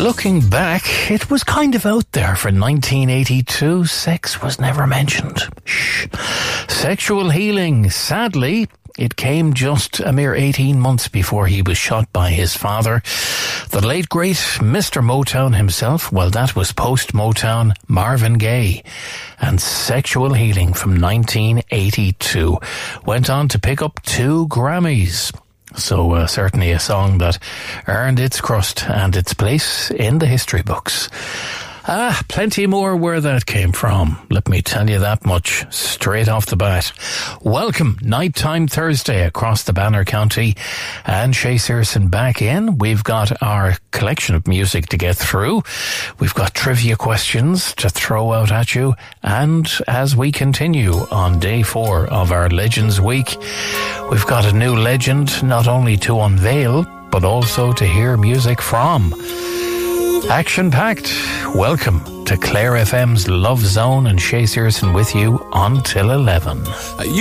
Looking back, it was kind of out there for 1982. Sex was never mentioned. Shh. Sexual healing. Sadly, it came just a mere 18 months before he was shot by his father. The late great Mr. Motown himself, well, that was post-Motown Marvin Gaye. And Sexual Healing from 1982 went on to pick up 2 Grammys. So certainly a song that earned its crust and its place in the history books. Plenty more where that came from. Let me tell you that much straight off the bat. Welcome, Nighttime Thursday across the Banner County and Shay Searson back in. We've got our collection of music to get through. We've got trivia questions to throw out at you. And as we continue on day 4 of our Legends Week, we've got a new legend not only to unveil, but also to hear music from. Action-packed. Welcome to Clare FM's Love Zone, and Shay Searson with you until 11.